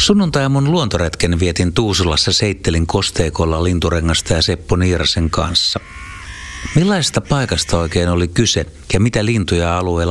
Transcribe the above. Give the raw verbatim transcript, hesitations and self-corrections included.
Sunnuntai-aamun luontoretken vietin Tuusulassa Seittelin kosteikolla Linturengasta ja Seppo Niirasen kanssa. Millaisesta paikasta oikein oli kyse ja mitä lintuja alueella